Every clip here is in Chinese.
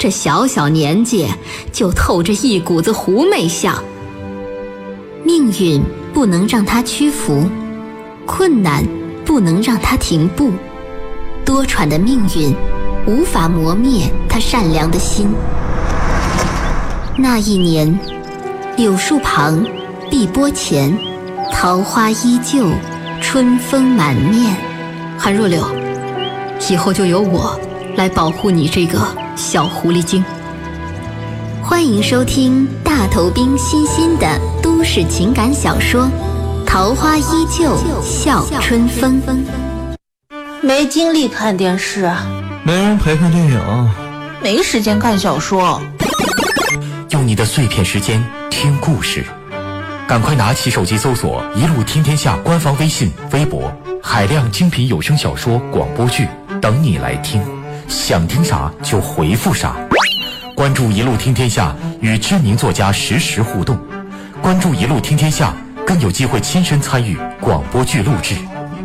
这小小年纪就透着一股子狐媚相。命运不能让他屈服，困难不能让他停步，多舛的命运无法磨灭他善良的心。那一年，柳树旁，碧波前，桃花依旧，春风满面。韩若柳，以后就由我来保护你这个小狐狸精。欢迎收听大头兵新的都市情感小说《桃花依旧笑春风》。 没精力看电视， 没人陪看电影， 没时间看小说。 用你的碎片时间听故事，赶快拿起手机搜索一路听天下官方微信、微博，海量精品有声小说、广播剧等你来听，想听啥就回复啥。关注一路听天下，与知名作家实时互动。关注一路听天下，更有机会亲身参与广播剧录制。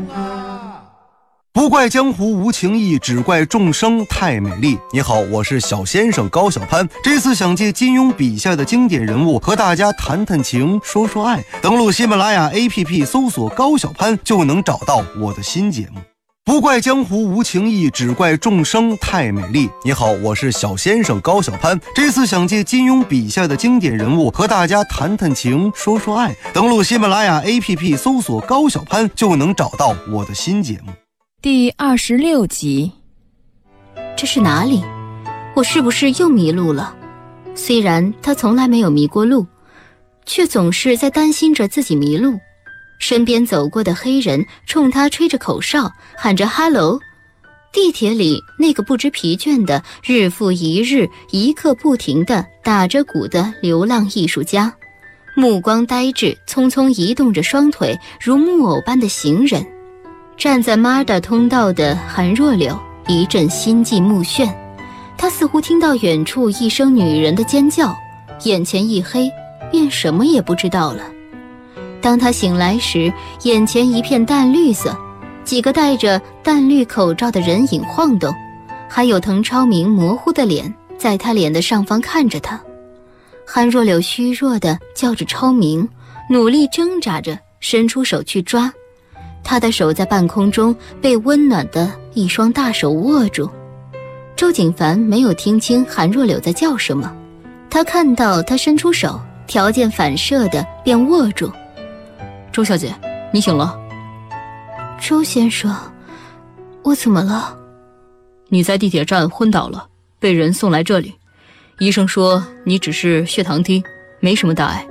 不怪江湖无情义，只怪众生太美丽。你好，我是小先生高小攀，这次想借金庸笔下的经典人物和大家谈谈情，说说爱。登录喜马拉雅 APP 搜索高小攀，就能找到我的新节目。不怪江湖无情义，只怪众生太美丽。你好，我是小先生高小攀，这次想借金庸笔下的经典人物和大家谈谈情，说说爱。登录喜马拉雅 APP 搜索高小攀，就能找到我的新节目。 第26集。 这是哪里？我是不是又迷路了？虽然他从来没有迷过路，却总是在担心着自己迷路。身边走过的黑人冲他吹着口哨，喊着哈喽。地铁里那个不知疲倦的日复一日一刻不停地打着鼓的流浪艺术家，目光呆滞，匆匆移动着双腿，如木偶般的行人。站在马达通道的韩若柳一阵心悸目眩，他似乎听到远处一声女人的尖叫，眼前一黑，便什么也不知道了。当他醒来时，眼前一片淡绿色，几个戴着淡绿口罩的人影晃动，还有滕超明模糊的脸在他脸的上方看着他。韩若柳虚弱地叫着超明，努力挣扎着伸出手去抓，他的手在半空中被温暖的一双大手握住。周景凡没有听清韩若柳在叫什么，他看到他伸出手，条件反射的便握住。 周小姐，你醒了。 周先生，我怎么了？ 你在地铁站昏倒了，被人送来这里。医生说你只是血糖低，没什么大碍。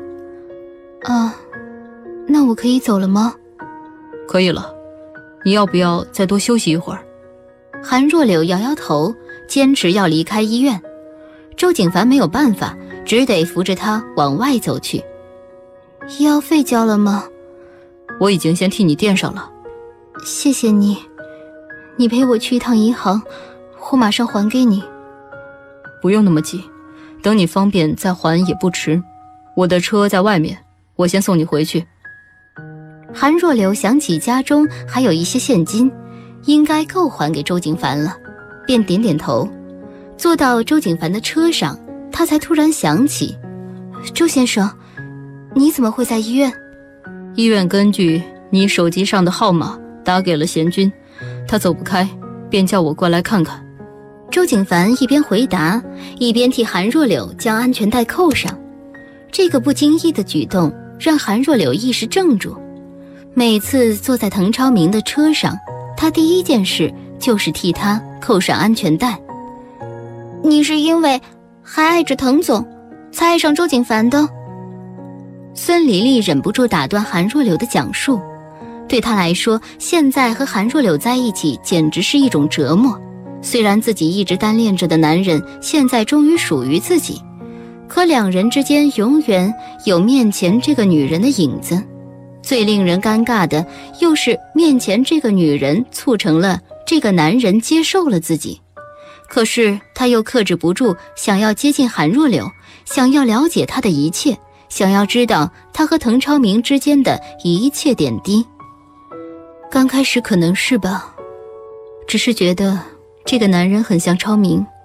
那我可以走了吗？ 可以了，你要不要再多休息一会儿？ 韩若柳摇摇头，坚持要离开医院。周景凡没有办法，只得扶着他往外走去。医药费交了吗？ 我已经先替你垫上了。 谢谢你，你陪我去一趟银行，我马上还给你。 不用那么急，等你方便再还也不迟。我的车在外面，我先送你回去。 韩若柳想起家中还有一些现金，应该够还给周景凡了，便点点头。坐到周景凡的车上，他才突然想起，周先生，你怎么会在医院？ 医院根据你手机上的号码打给了贤君，他走不开，便叫我过来看看。 周景凡一边回答，一边替韩若柳将安全带扣上。这个不经意的举动让韩若柳一时怔住。每次坐在滕超明的车上，他第一件事就是替他扣上安全带。你是因为还爱着滕总，才爱上周景凡的？孙黎黎忍不住打断韩若柳的讲述。对他来说，现在和韩若柳在一起简直是一种折磨。虽然自己一直单恋着的男人现在终于属于自己，可两人之间永远有面前这个女人的影子。最令人尴尬的又是面前这个女人促成了这个男人接受了自己，可是他又克制不住想要接近韩若柳，想要了解她的一切，想要知道他和滕超明之间的一切点滴。刚开始可能是吧，只是觉得这个男人很像超明，